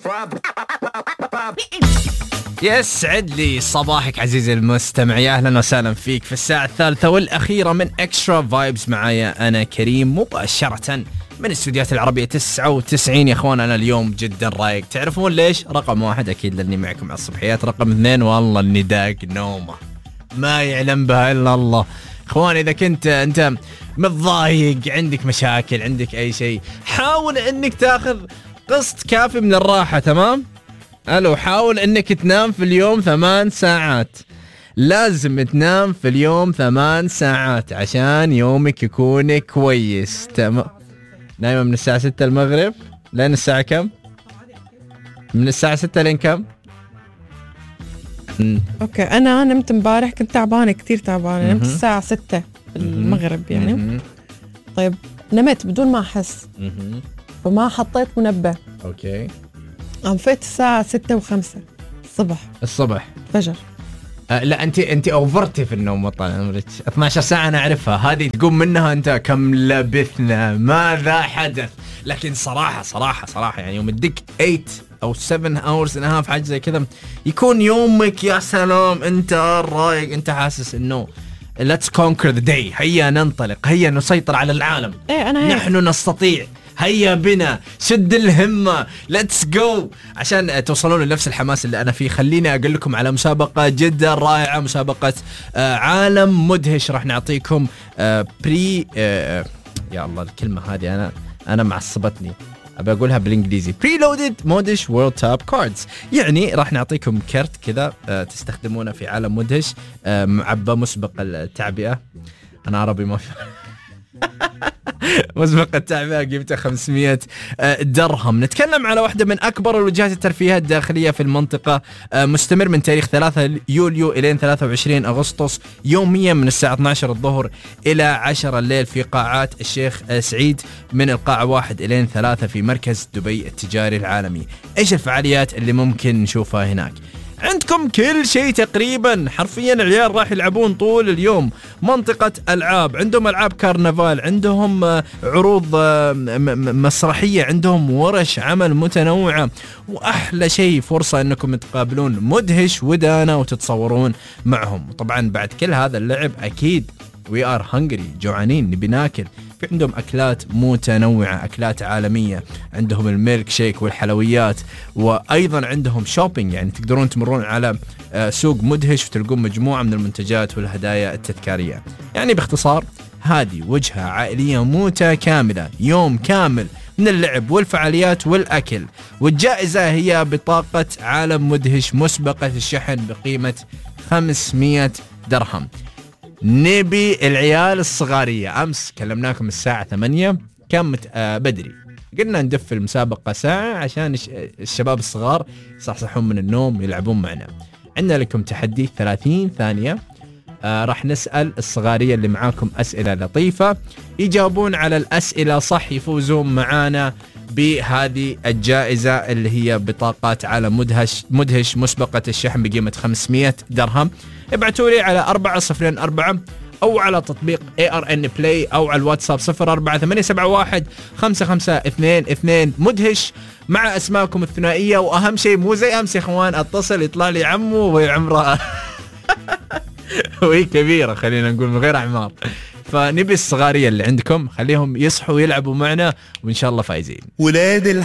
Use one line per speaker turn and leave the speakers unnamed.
يسعد لي صباحك عزيزي المستمع، يا أهلا وسهلا فيك في الساعة الثالثة والأخيرة من إكسترا فايبز. معايا أنا كريم مباشرة من استوديوهات العربية 99. يا أخوان أنا اليوم جدا رايق، تعرفون ليش؟ رقم 1 أكيد لأني معكم على الصبحيات، رقم 2 والله إني داق نومة ما يعلم بها إلا الله. أخوان إذا كنت أنت متضايق، عندك مشاكل، عندك أي شيء، حاول إنك تاخذ قسط كافي من الراحة. تمام؟ حاول انك تنام في اليوم 8 ساعات، لازم تنام في اليوم 8 ساعات عشان يومك يكون كويس. تمام؟ نايمة من الساعة 6 المغرب لين الساعة كم؟ من الساعة 6 لين كم؟
اوكي انا نمت امبارح، كنت تعبانة كتير تعبانة، نمت الساعة 6 المغرب يعني. طيب نمت بدون ما احس، فما حطيت منبه.
اوكي
فقت الساعة 6:05 الصبح فجر.
لا انت اوفرتي في النوم. طال 12 ساعة انا اعرفها، هذه تقوم منها انت كم لبثنا ماذا حدث. لكن صراحة يعني يوم تدق 8 او 7 hours and a half حاجة زي كذا، يكون يومك يا سلام، انت رايق، انت حاسس انه let's conquer the day، هيا ننطلق، هيا نسيطر على العالم. نحن نستطيع، هيا بنا، شد الهمة، let's go. عشان توصلون لنفس الحماس اللي أنا فيه، خليني أقول لكم على مسابقة جدا رائعة، مسابقة عالم مدهش. راح نعطيكم يا الله الكلمة هذه أنا معصبتني، أبي أقولها بالإنجليزي، preloaded مودش world top cards. يعني راح نعطيكم كرت كذا تستخدمونه في عالم مدهش، معبى مسبق التعبئة. أنا عربي ما في مسبق التعبئة قيمته 500 درهم. نتكلم على واحدة من أكبر الوجهات الترفيهية الداخلية في المنطقة، مستمر من تاريخ 3 يوليو إلى 23 أغسطس، يوميا من الساعة 12 الظهر إلى 10 الليل في قاعات الشيخ سعيد، من القاعة 1 إلى 3 في مركز دبي التجاري العالمي. إيش الفعاليات اللي ممكن نشوفها هناك؟ عندكم كل شيء تقريبا، حرفيا العيال راح يلعبون طول اليوم. منطقة ألعاب، عندهم ألعاب كارنفال، عندهم عروض مسرحية، عندهم ورش عمل متنوعة، وأحلى شيء فرصة أنكم تقابلون مدهش ودانا وتتصورون معهم. طبعا بعد كل هذا اللعب أكيد we are hungry، جوعانين نبي ناكل. في عندهم أكلات متنوعة، أكلات عالمية، عندهم الميلك شيك والحلويات، وأيضا عندهم شوبينج، يعني تقدرون تمرون على سوق مدهش وتلقون مجموعة من المنتجات والهدايا التذكارية. يعني باختصار هذه وجهة عائلية متكاملة، يوم كامل من اللعب والفعاليات والأكل. والجائزة هي بطاقة عالم مدهش مسبقة الشحن بقيمة 500 درهم. نبي العيال الصغارية، أمس كلمناكم الساعة 8 كان بدري، قلنا ندف المسابقة ساعة عشان الشباب الصغار يصحصحون من النوم يلعبون معنا. عندنا لكم تحدي 30 ثانية، راح نسأل الصغارية اللي معاكم أسئلة لطيفة، يجاوبون على الأسئلة صح يفوزون معانا بهذه الجائزة اللي هي بطاقات عالم مدهش مسبقة الشحن بقيمة 500 درهم. ابعتوا لي على 4004 أو على تطبيق ARN Play أو على الواتساب 0488755222 مدهش مع أسماءكم الثنائية. وأهم شيء مو زي أمس يا إخوان، أتصل يطلع لي عمو وهي عمرها وهي كبيرة، خلينا نقول من غير أعمار. فنبي الصغارية اللي عندكم خليهم يصحوا ويلعبوا معنا، وإن شاء الله فايزين. ولاد